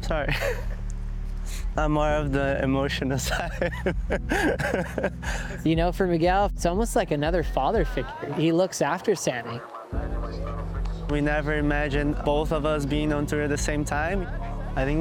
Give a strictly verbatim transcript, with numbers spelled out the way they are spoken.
Sorry. I'm more of the emotional side. You know, for Miguel, it's almost like another father figure. He looks after Sammy. We never imagined both of us being on tour at the same time. I think